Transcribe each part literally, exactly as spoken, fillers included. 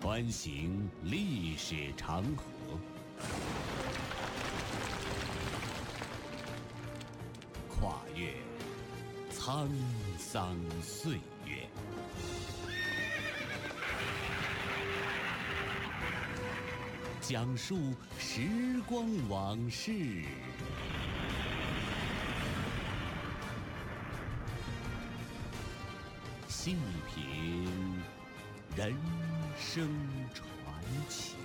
穿行历史长河，跨越沧桑岁月，讲述时光往事，细品人生传奇。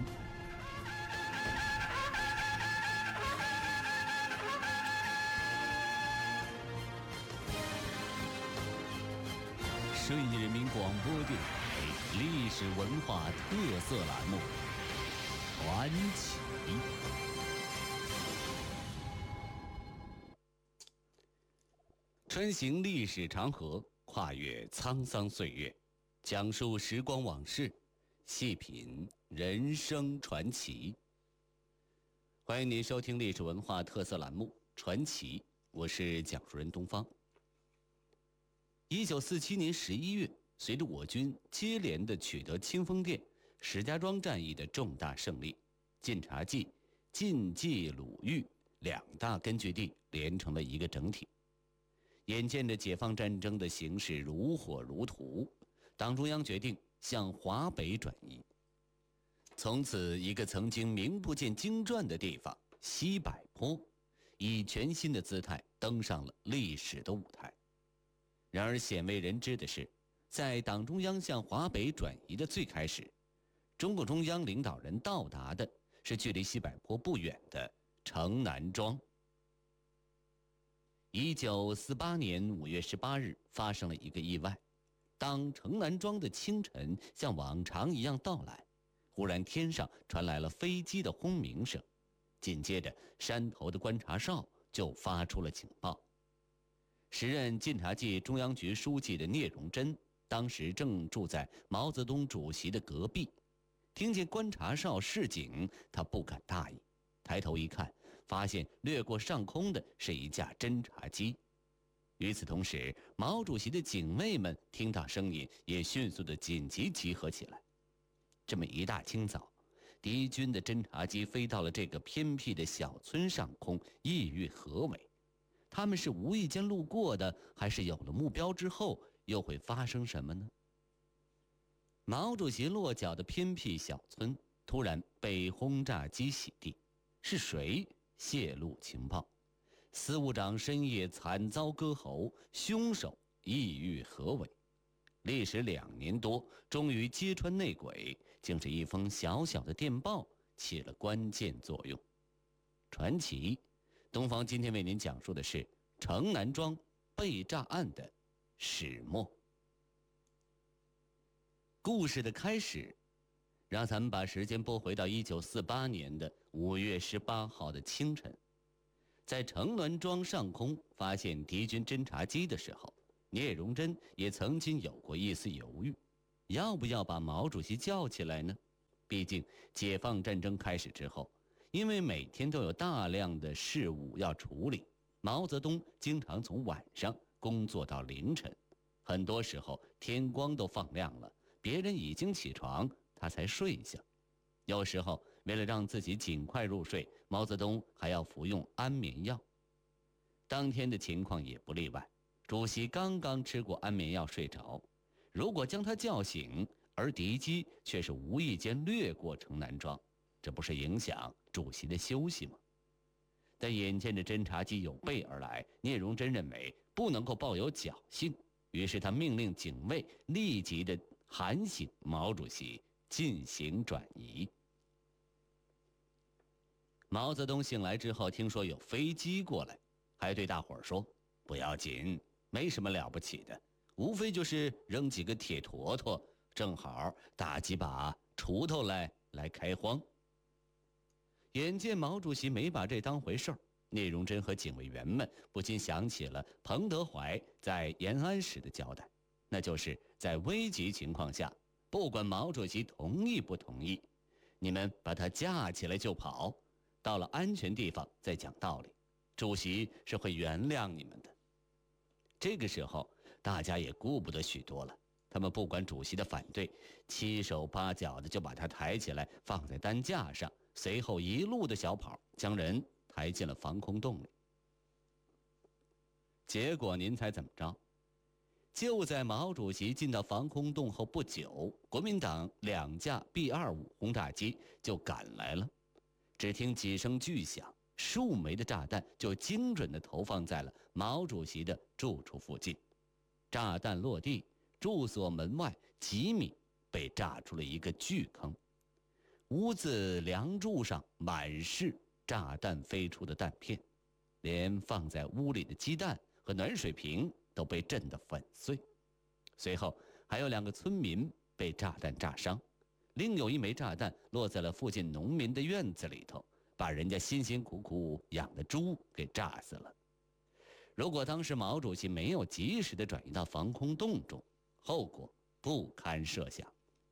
顺义人民广播电台历史文化特色栏目《传奇》。穿行历史长河，跨越沧桑岁月，讲述时光往事，细品人生传奇。欢迎您收听历史文化特色栏目《传奇》，我是讲述人东方。一九四七年十一月，随着我军接连的取得清风店、石家庄战役的重大胜利，晋察冀、晋冀鲁豫两大根据地连成了一个整体。眼见着解放战争的形势如火如荼，党中央决定向华北转移。从此，一个曾经名不见经传的地方西柏坡，以全新的姿态登上了历史的舞台。然而鲜为人知的是，在党中央向华北转移的最开始，中共中央领导人到达的是距离西柏坡不远的城南庄。一九四八年五月十八日发生了一个意外，当城南庄的清晨像往常一样到来，忽然天上传来了飞机的轰鸣声，紧接着山头的观察哨就发出了警报。时任晋察冀中央局书记的聂荣臻当时正住在毛泽东主席的隔壁，听见观察哨示警，他不敢大意，抬头一看，发现掠过上空的是一架侦察机。与此同时，毛主席的警卫们听到声音，也迅速的紧急集合起来。这么一大清早，敌军的侦察机飞到了这个偏僻的小村上空，意欲何为？他们是无意间路过的，还是有了目标之后又会发生什么呢？毛主席落脚的偏僻小村突然被轰炸机洗地，是谁泄露情报？司务长深夜惨遭割喉，凶手意欲何为？历时两年多，终于揭穿内鬼，竟是一封小小的电报起了关键作用。传奇东方今天为您讲述的是城南庄被炸案的始末。故事的开始，让咱们把时间拨回到一九四八年的五月十八号的清晨。在城南庄上空发现敌军侦察机的时候，聂荣臻也曾经有过一丝犹豫，要不要把毛主席叫起来呢？毕竟解放战争开始之后，因为每天都有大量的事务要处理，毛泽东经常从晚上工作到凌晨，很多时候天光都放亮了，别人已经起床，他才睡下。有时候为了让自己尽快入睡，毛泽东还要服用安眠药。当天的情况也不例外，主席刚刚吃过安眠药睡着，如果将他叫醒，而敌机却是无意间掠过城南庄，这不是影响主席的休息吗？但眼见着侦察机有备而来，聂荣臻认为不能够抱有侥幸，于是他命令警卫立即的喊醒毛主席进行转移。毛泽东醒来之后，听说有飞机过来，还对大伙儿说：“不要紧，没什么了不起的，无非就是扔几个铁坨坨，正好打几把锄头来来开荒。”眼见毛主席没把这当回事儿，聂荣臻和警卫员们不禁想起了彭德怀在延安时的交代，那就是在危急情况下，不管毛主席同意不同意，你们把他架起来就跑，到了安全地方再讲道理，主席是会原谅你们的。这个时候大家也顾不得许多了， 他们不管主席的反对，七手八脚的就把他抬起来放在担架上，随后一路的小跑将人抬进了防空洞里。结果您猜怎么着？就在毛主席进到防空洞后不久，国民党两架 B 二十五 轰炸机就赶来了。只听几声巨响，数枚的炸弹就精准地投放在了毛主席的住处附近。炸弹落地，住所门外几米被炸出了一个巨坑，屋子梁柱上满是炸弹飞出的弹片，连放在屋里的鸡蛋和暖水瓶都被震得粉碎。随后还有两个村民被炸弹炸伤，另有一枚炸弹落在了附近农民的院子里头，把人家辛辛苦苦养的猪给炸死了。如果当时毛主席没有及时的转移到防空洞中，后果不堪设想。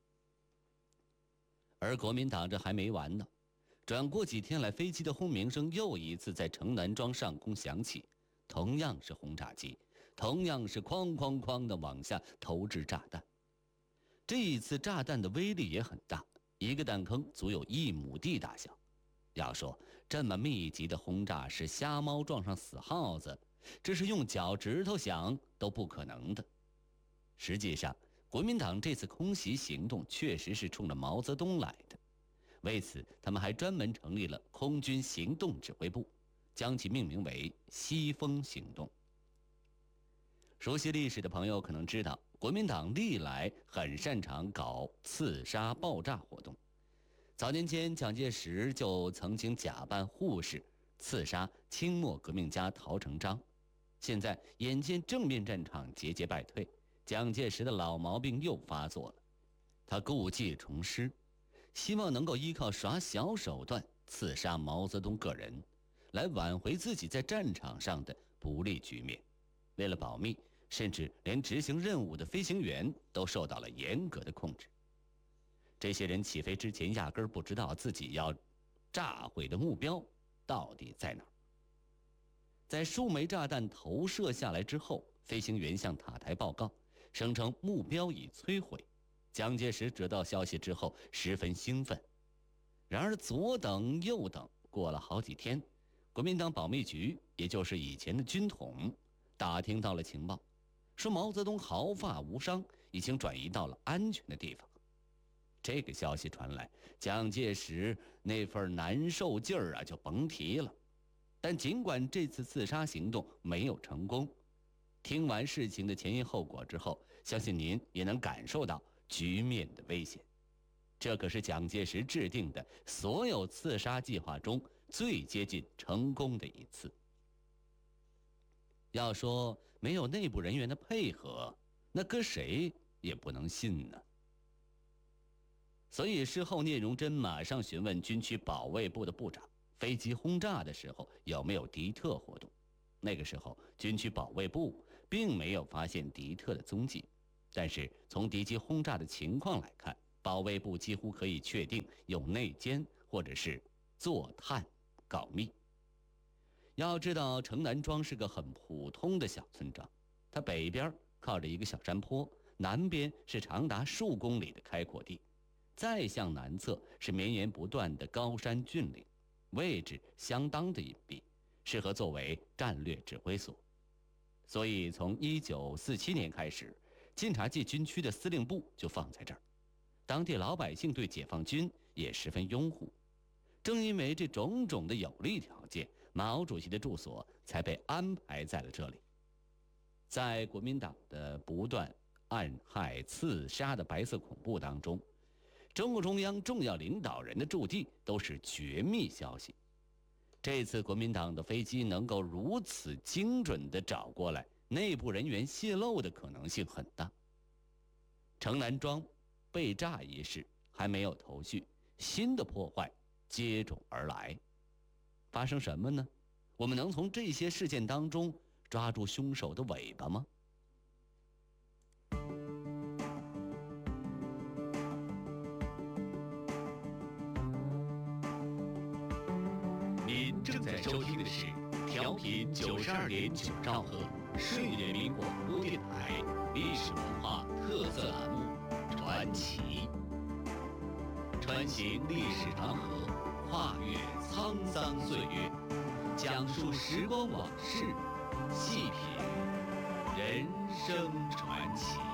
而国民党这还没完呢，转过几天来，飞机的轰鸣声又一次在城南庄上空响起，同样是轰炸机，同样是哐哐哐的往下投掷炸弹。这一次炸弹的威力也很大，一个弹坑足有一亩地大小。要说这么密集的轰炸是瞎猫撞上死耗子，这是用脚趾头想都不可能的。实际上，国民党这次空袭行动确实是冲着毛泽东来的，为此他们还专门成立了空军行动指挥部，将其命名为西风行动。熟悉历史的朋友可能知道，国民党历来很擅长搞刺杀爆炸活动。早年间，蒋介石就曾经假扮护士刺杀清末革命家陶成章。现在眼见正面战场节节败退，蒋介石的老毛病又发作了，他故技重施，希望能够依靠耍小手段刺杀毛泽东个人，来挽回自己在战场上的不利局面。为了保密，甚至连执行任务的飞行员都受到了严格的控制。这些人起飞之前压根儿不知道自己要炸毁的目标到底在哪儿。在数枚炸弹投射下来之后，飞行员向塔台报告，声称目标已摧毁。蒋介石得到消息之后十分兴奋。然而左等右等，过了好几天，国民党保密局，也就是以前的军统，打听到了情报，说毛泽东毫发无伤，已经转移到了安全的地方。这个消息传来，蒋介石那份难受劲儿啊就甭提了。但尽管这次刺杀行动没有成功，听完事情的前因后果之后，相信您也能感受到局面的危险。这可是蒋介石制定的所有刺杀计划中最接近成功的一次。要说没有内部人员的配合，那搁谁也不能信呢。所以事后聂荣臻马上询问军区保卫部的部长，飞机轰炸的时候有没有敌特活动。那个时候军区保卫部并没有发现敌特的踪迹，但是从敌机轰炸的情况来看，保卫部几乎可以确定有内奸或者是坐探告密。要知道城南庄是个很普通的小村庄，它北边靠着一个小山坡，南边是长达数公里的开阔地，再向南侧是绵延不断的高山峻岭，位置相当的隐蔽，适合作为战略指挥所。所以从一九四七年开始，晋察冀军区的司令部就放在这儿，当地老百姓对解放军也十分拥护。正因为这种种的有利条件，毛主席的住所才被安排在了这里。在国民党的不断暗害刺杀的白色恐怖当中，中共中央重要领导人的驻地都是绝密消息。这次国民党的飞机能够如此精准地找过来，内部人员泄露的可能性很大。城南庄被炸一事还没有头绪，新的破坏接踵而来。发生什么呢？我们能从这些事件当中抓住凶手的尾巴吗？ 您正在收听的是调频九十二点九兆赫，睡莲民广播电台。 历史文化特色栏目《传奇》，穿行历史长河，跨越沧桑岁月，讲述时光往事，细品人生传奇。